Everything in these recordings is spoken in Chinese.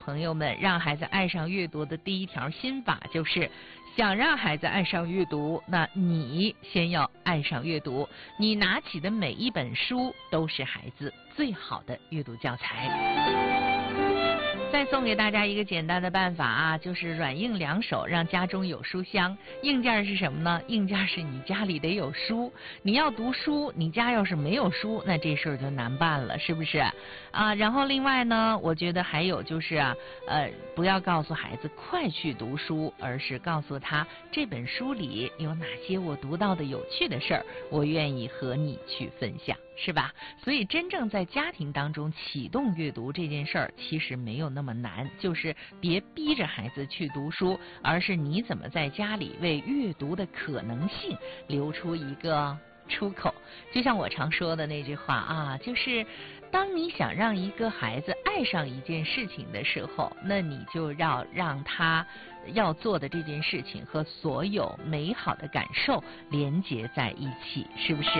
朋友们，让孩子爱上阅读的第一条心法就是，想让孩子爱上阅读，那你先要爱上阅读。你拿起的每一本书都是孩子最好的阅读教材。再送给大家一个简单的办法啊，就是软硬两手，让家中有书香。硬件是什么呢？硬件是你家里得有书，你要读书，你家要是没有书，那这事儿就难办了，是不是啊？然后另外呢，我觉得还有就是不要告诉孩子快去读书，而是告诉他这本书里有哪些我读到的有趣的事儿，我愿意和你去分享，是吧？所以真正在家庭当中启动阅读这件事儿，其实没有那么难，就是别逼着孩子去读书，而是你怎么在家里为阅读的可能性留出一个出口。就像我常说的那句话啊，就是当你想让一个孩子爱上一件事情的时候，那你就要让他要做的这件事情和所有美好的感受连结在一起，是不是？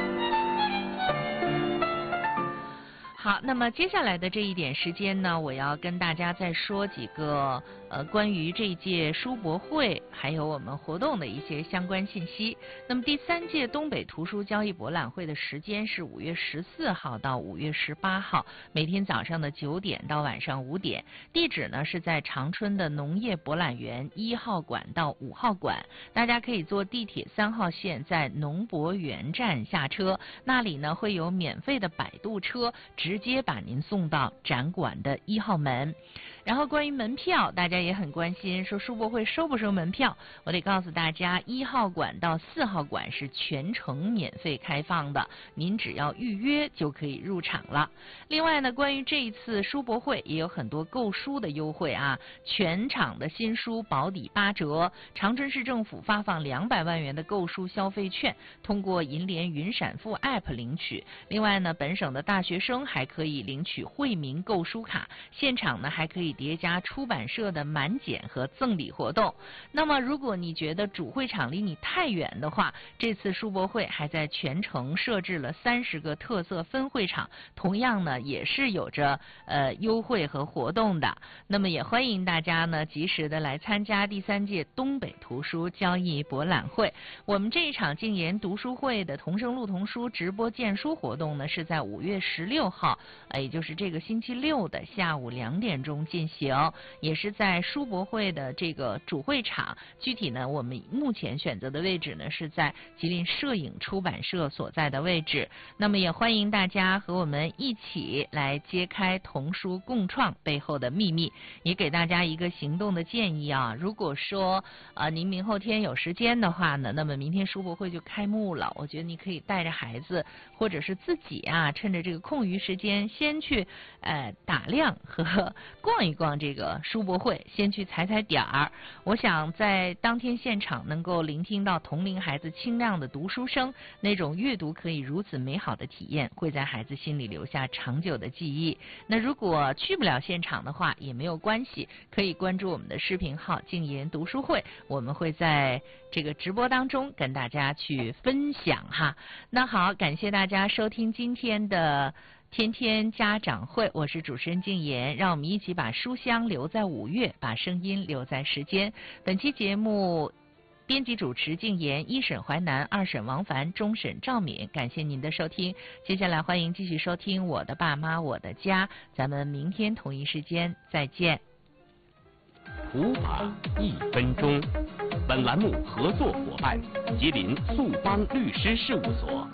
好，那么接下来的这一点时间呢，我要跟大家再说几个关于这一届书博会还有我们活动的一些相关信息。那么第3届东北图书交易博览会的时间是5月14号到5月18号，每天早上的9点到晚上5点。地址呢是在长春的农业博览园1号馆到5号馆，大家可以坐地铁3号线在农博园站下车，那里呢会有免费的摆渡车直接把您送到展馆的1号门。然后关于门票，大家也很关心，说书博会收不收门票？我得告诉大家，1号馆到4号馆是全程免费开放的，您只要预约就可以入场了。另外呢，关于这一次书博会也有很多购书的优惠啊，全场的新书保底8折，长春市政府发放200万元的购书消费券，通过银联云闪付 App 领取。另外呢，本省的大学生还可以领取惠民购书卡，现场呢还可以叠加出版社的满减和赠礼活动。那么如果你觉得主会场离你太远的话，这次书博会还在全城设置了30个特色分会场，同样呢也是有着优惠和活动的。那么也欢迎大家呢及时的来参加第3届东北图书交易博览会。我们这一场静言读书会的同声录童书直播荐书活动呢是在5月16号，也就是这个星期六的下午2点钟进行，也是在书博会的这个主会场。具体呢，我们目前选择的位置呢是在吉林摄影出版社所在的位置。那么也欢迎大家和我们一起来揭开童书共创背后的秘密，也给大家一个行动的建议啊。如果说您明后天有时间的话呢，那么明天书博会就开幕了，我觉得你可以带着孩子或者是自己啊，趁着这个空余时间先去打量和逛一逛这个书博会，先去踩踩点儿。我想在当天现场能够聆听到同龄孩子清亮的读书声，那种阅读可以如此美好的体验，会在孩子心里留下长久的记忆。那如果去不了现场的话也没有关系，可以关注我们的视频号静言读书会，我们会在这个直播当中跟大家去分享哈。那好，感谢大家收听今天的天天家长会，我是主持人静言，让我们一起把书香留在5月，把声音留在时间。本期节目编辑主持静言，1审淮南，2审王凡，终审赵敏，感谢您的收听。接下来欢迎继续收听我的爸妈我的家，咱们明天同一时间再见。 普法1分钟，本栏目合作伙伴吉林速邦律师事务所。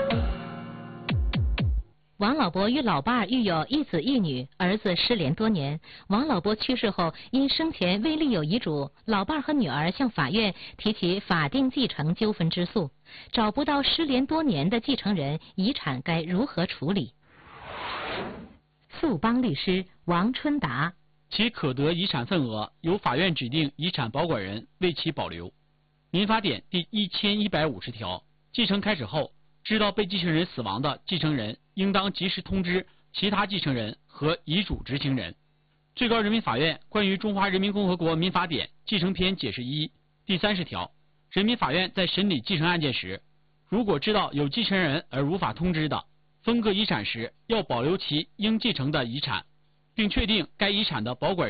王老伯与老伴育有1子1女，儿子失联多年。王老伯去世后，因生前未立有遗嘱，老伴和女儿向法院提起法定继承纠纷之诉，找不到失联多年的继承人，遗产该如何处理？速邦律师王春达。 其可得遗产份额由法院指定遗产保管人为其保留。民法典第1150条，继承开始后，知道被继承人死亡的继承人应当及时通知其他继承人和遗嘱执行人。最高人民法院关于中华人民共和国民法典继承篇解释1第30条，人民法院在审理继承案件时，如果知道有继承人而无法通知的，分割遗产时要保留其应继承的遗产， 并确定该遗产的保管